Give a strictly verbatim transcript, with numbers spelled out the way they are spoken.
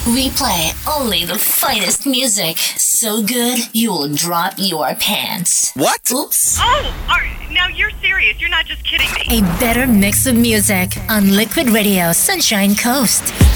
We play only the finest music. So good, you'll drop your pants. What? Oops. Oh, are, now you're serious. You're not just kidding me. A better mix of music on Liquid Radio Sunshine Coast.